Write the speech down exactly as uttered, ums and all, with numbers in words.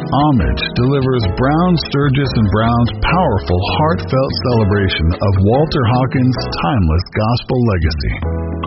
Homage delivers Brown, Sturgis, and Brown's powerful, heartfelt celebration of Walter Hawkins' timeless gospel legacy.